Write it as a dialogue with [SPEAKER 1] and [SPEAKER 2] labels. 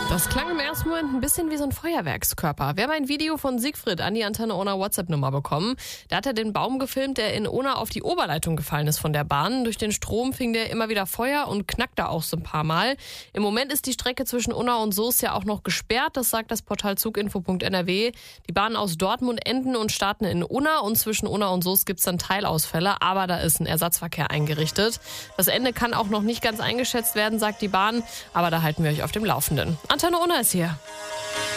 [SPEAKER 1] Das klang im ersten Moment ein bisschen wie so ein Feuerwerkskörper. Wir haben ein Video von Siegfried an die Antenne Unna WhatsApp-Nummer bekommen. Da hat er den Baum gefilmt, der in Unna auf die Oberleitung gefallen ist von der Bahn. Durch den Strom fing der immer wieder Feuer und knackte auch so ein paar Mal. Im Moment ist die Strecke zwischen Unna und Soest ja auch noch gesperrt. Das sagt das Portal zuginfo.nrw. Die Bahnen aus Dortmund enden und starten in Unna und zwischen Unna und Soest gibt es dann Teilausfälle. Aber da ist ein Ersatzverkehr eingerichtet. Das Ende kann auch noch nicht ganz eingeschätzt werden, sagt die Bahn. Aber da halten wir euch auf dem Laufenden. Antenne Unna ist hier.